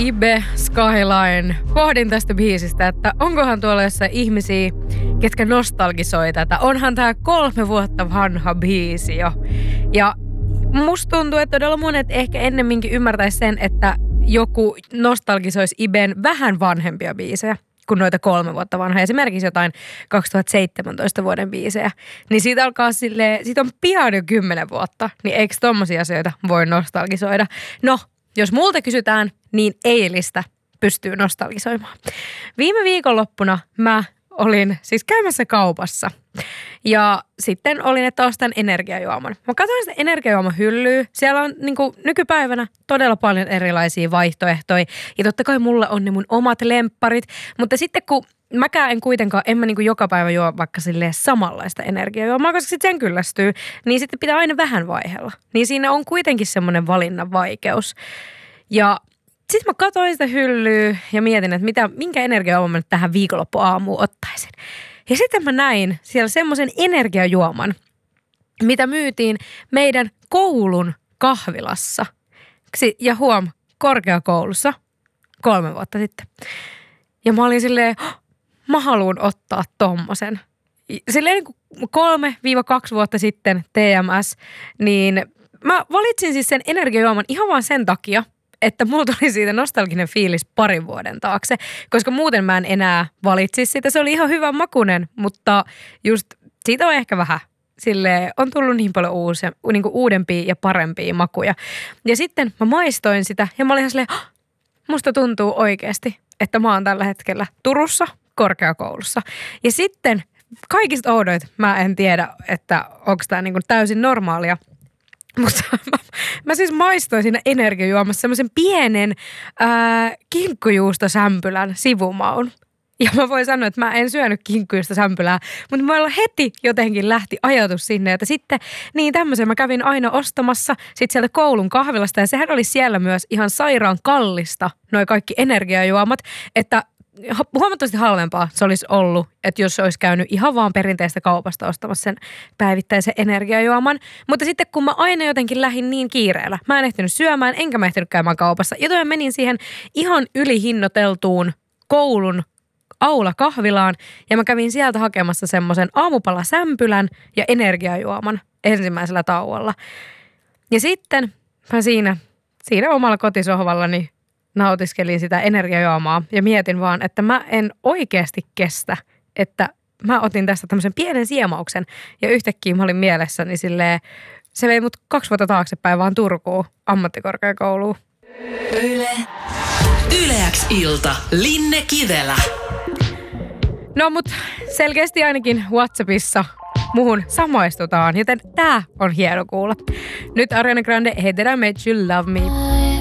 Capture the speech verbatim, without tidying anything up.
Ibe Skyline. Pohdin tästä biisistä, että onkohan tuolla jossain ihmisiä, ketkä nostalgisoi tätä. Onhan tää kolme vuotta vanha biisi jo. Ja musta tuntuu, että todella monet ehkä ennemminkin ymmärtäisi sen, että joku nostalgisoisi Iben vähän vanhempia biisejä kuin noita kolme vuotta vanhaa. Esimerkiksi jotain kaksituhattaseitsemäntoista vuoden biisejä. Niin siitä alkaa silleen, siitä on pian jo kymmenen vuotta. Niin eikö tommosia asioita voi nostalgisoida? No, jos multa kysytään, niin eilistä pystyy nostalgisoimaan. Viime viikonloppuna mä olin siis käymässä kaupassa. Ja sitten olin, että ostan energiajuoman. Mä katsoin sitä energiajuomahyllyä. Siellä on niin kuin nykypäivänä todella paljon erilaisia vaihtoehtoja. Ja totta kai mulla on ne mun omat lempparit. Mutta sitten kun mäkään en kuitenkaan, en mä niin kuin joka päivä juo vaikka silleen samanlaista energiajuomaa, koska sitten sen kyllästyy. Niin sitten pitää aina vähän vaihella. Niin siinä on kuitenkin semmoinen valinnan vaikeus. Ja sitten mä katsoin sitä hyllyä ja mietin, että mitä, minkä energiajuoman mä nyt tähän viikonloppuaamuun ottaisin. Ja sitten mä näin siellä semmoisen energiajuoman, mitä myytiin meidän koulun kahvilassa. Ja huom, korkeakoulussa kolme vuotta sitten. Ja mä olin silleen, mä haluun ottaa tommosen. Silleen niin kuin kolme viiva kaksi vuotta sitten T M S, niin mä valitsin siis sen energiajuoman ihan vaan sen takia, että mulla tuli siitä nostalginen fiilis parin vuoden taakse, koska muuten mä en enää valitsisi sitä. Se oli ihan hyvä makunen, mutta just siitä on ehkä vähän silleen, on tullut niin paljon uusia, niin kuin uudempia ja parempia makuja. Ja sitten mä maistoin sitä ja mä olin ihan silleen, musta tuntuu oikeasti, että mä oon tällä hetkellä Turussa korkeakoulussa. Ja sitten kaikista oudoit, mä en tiedä, että onko tää niin kuin täysin normaalia. Mutta mä, mä siis maistoin siinä energiajuomassa semmoisen pienen ää, kinkkujuustosämpylän sivumaun. Ja mä voin sanoa, että mä en syönyt kinkkujuustosämpylää, mutta mulla heti jotenkin lähti ajatus sinne, että sitten niin tämmöisen mä kävin aina ostamassa sitten sieltä koulun kahvilasta. Ja sehän oli siellä myös ihan sairaan kallista, noi kaikki energiajuomat, että huomattavasti halvempaa se olisi ollut, että jos olisi käynyt ihan vaan perinteistä kaupasta ostamassa sen päivittäisen energiajuoman. Mutta sitten kun mä aina jotenkin lähdin niin kiireellä, mä en ehtinyt syömään, enkä mä ehtinyt käymään kaupassa. Joten menin siihen ihan ylihinnoiteltuun koulun aulakahvilaan ja mä kävin sieltä hakemassa semmoisen aamupalasämpylän ja energiajuoman ensimmäisellä tauolla. Ja sitten mä siinä, siinä omalla kotisohvallani nautiskelin sitä energiajuomaa ja mietin vaan, että mä en oikeasti kestä, että mä otin tästä tämmöisen pienen siemauksen ja yhtäkkiä mä olin mielessäni silleen, se vei mut kaksi vuotta taaksepäin vaan Turkuun ammattikorkeakouluun. Yle. Yle X ilta. Linne Kivelä. No mut selkeästi ainakin WhatsAppissa muhun samaistutaan, joten tää on hieno kuulla. Nyt Ariana Grande, Hey That I Made You Love Me.